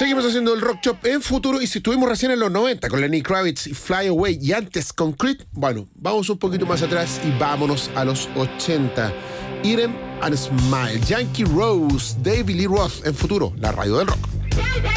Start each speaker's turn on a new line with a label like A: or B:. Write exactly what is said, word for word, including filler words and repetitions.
A: Seguimos haciendo el Rock Shop en futuro y si estuvimos recién en los noventa con Lenny Kravitz y Fly Away y antes con Creed, bueno, vamos un poquito más atrás y vámonos a los ochenta. Eat 'em and Smile, Yankee Rose, David Lee Roth en futuro, la radio del rock.